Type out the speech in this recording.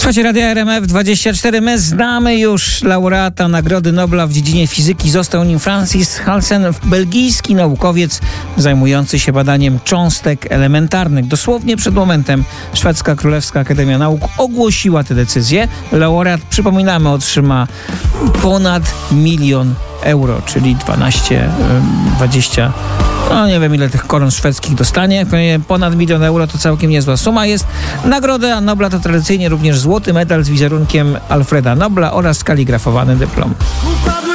Słuchajcie, Radia RMF24. My znamy już laureata Nagrody Nobla w dziedzinie fizyki. Został nim Francis Halsen, belgijski naukowiec zajmujący się badaniem cząstek elementarnych. Dosłownie przed momentem Szwedzka Królewska Akademia Nauk ogłosiła tę decyzję. Laureat, przypominamy, otrzyma ponad 1 000 000 euro, czyli 20, no nie wiem ile tych koron szwedzkich dostanie. Ponad 1 000 000 euro to całkiem niezła suma jest. Nagroda Nobla to tradycyjnie również złoty medal z wizerunkiem Alfreda Nobla oraz kaligrafowany dyplom.